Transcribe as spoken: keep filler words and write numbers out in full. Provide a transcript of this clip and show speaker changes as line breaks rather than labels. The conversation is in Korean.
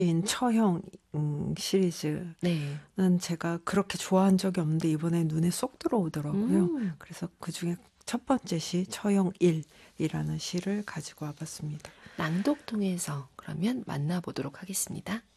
인 처형 음, 시리즈는
네.
제가 그렇게 좋아한 적이 없는데 이번에 눈에 쏙 들어오더라고요.
음.
그래서 그중에 첫 번째 시 처형 일이라는 시를 가지고 와봤습니다.
낭독 통해서 그러면 만나보도록 하겠습니다.